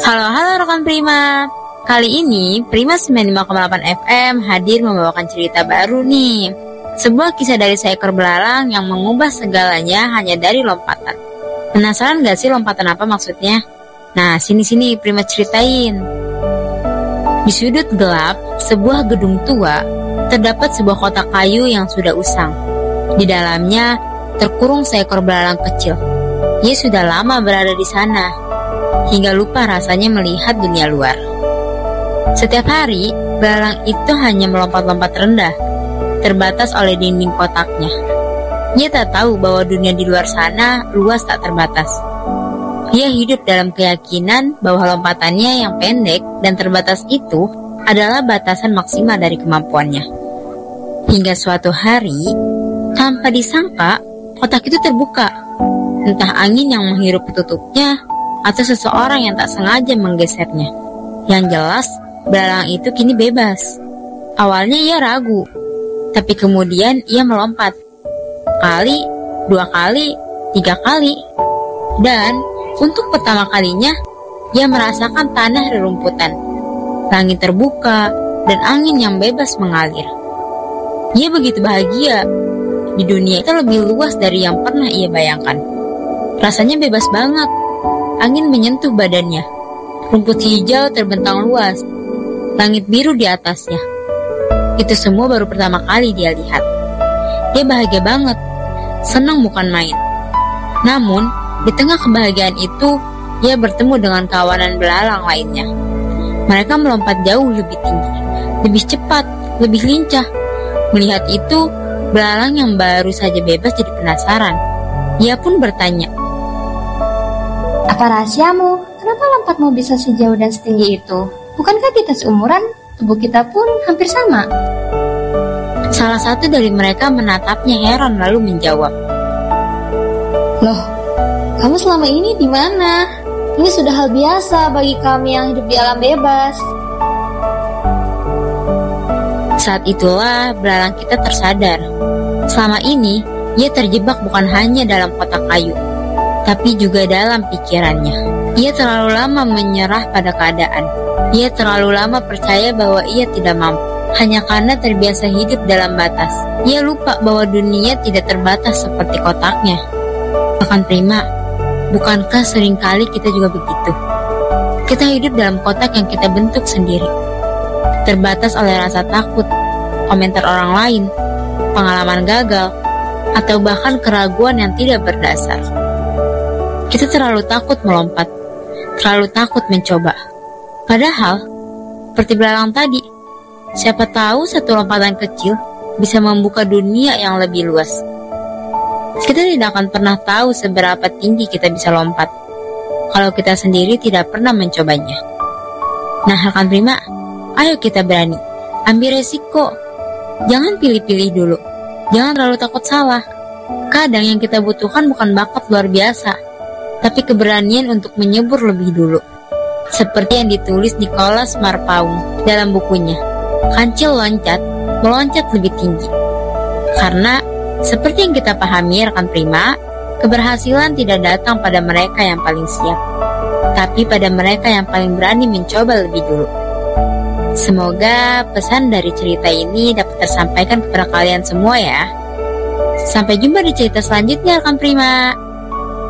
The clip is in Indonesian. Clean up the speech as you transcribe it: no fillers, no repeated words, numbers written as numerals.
Halo rekan Prima. Kali ini Prima 95,8 FM hadir membawakan cerita baru nih. Sebuah kisah dari seekor belalang yang mengubah segalanya hanya dari lompatan. Penasaran gak sih lompatan apa maksudnya? Nah, sini Prima ceritain. Di sudut gelap sebuah gedung tua, terdapat sebuah kotak kayu yang sudah usang. Di dalamnya terkurung seekor belalang kecil. Ia sudah lama berada di sana, hingga lupa rasanya melihat dunia luar. Setiap hari, belalang itu hanya melompat-lompat rendah, terbatas oleh dinding kotaknya. Ia tak tahu bahwa dunia di luar sana luas tak terbatas. Ia hidup dalam keyakinan bahwa lompatannya yang pendek dan terbatas itu adalah batasan maksimal dari kemampuannya. Hingga suatu hari, tanpa disangka, kotak itu terbuka. Entah angin yang menghirup tutupnya atau seseorang yang tak sengaja menggesernya. Yang jelas, belalang itu kini bebas. Awalnya ia ragu, tapi kemudian ia melompat. Kali, 2 kali, 3 kali. Dan untuk pertama kalinya, ia merasakan tanah rerumputan, langit terbuka, dan angin yang bebas mengalir. Ia begitu bahagia. Di dunia itu lebih luas dari yang pernah ia bayangkan. Rasanya bebas banget. Angin menyentuh badannya. Rumput hijau terbentang luas. Langit biru di atasnya. Itu semua baru pertama kali dia lihat. Dia bahagia banget. Senang bukan main. Namun, di tengah kebahagiaan itu, ia bertemu dengan kawanan belalang lainnya. Mereka melompat jauh lebih tinggi, lebih cepat, lebih lincah. Melihat itu, belalang yang baru saja bebas jadi penasaran. Ia pun bertanya, "Apa rahasiamu? Kenapa lompatmu bisa sejauh dan setinggi itu? Bukankah kita seumuran? Tubuh kita pun hampir sama." Salah satu dari mereka menatapnya heran lalu menjawab, "Loh, kamu selama ini di mana? Ini sudah hal biasa bagi kami yang hidup di alam bebas." Saat itulah belalang kita tersadar. Selama ini, ia terjebak bukan hanya dalam kotak kayu, tapi juga dalam pikirannya. Ia terlalu lama menyerah pada keadaan. Ia terlalu lama percaya bahwa ia tidak mampu, hanya karena terbiasa hidup dalam batas. Ia lupa bahwa dunia tidak terbatas seperti kotaknya. Bahkan Prima, bukankah seringkali kita juga begitu? Kita hidup dalam kotak yang kita bentuk sendiri, terbatas oleh rasa takut, komentar orang lain, pengalaman gagal, atau bahkan keraguan yang tidak berdasar. Kita terlalu takut melompat, terlalu takut mencoba. Padahal, seperti belalang tadi, siapa tahu satu lompatan kecil bisa membuka dunia yang lebih luas. Kita tidak akan pernah tahu seberapa tinggi kita bisa lompat, kalau kita sendiri tidak pernah mencobanya. Nah, rekan Prima, ayo kita berani, ambil resiko. Jangan pilih-pilih dulu, jangan terlalu takut salah. Kadang yang kita butuhkan bukan bakat luar biasa, tapi keberanian untuk menyebur lebih dulu. Seperti yang ditulis Nicholas Marpaung dalam bukunya, Kancil Loncat, Meloncat Lebih Tinggi. Karena, seperti yang kita pahami rekan Prima, keberhasilan tidak datang pada mereka yang paling siap, tapi pada mereka yang paling berani mencoba lebih dulu. Semoga pesan dari cerita ini dapat tersampaikan kepada kalian semua ya. Sampai jumpa di cerita selanjutnya rekan Prima.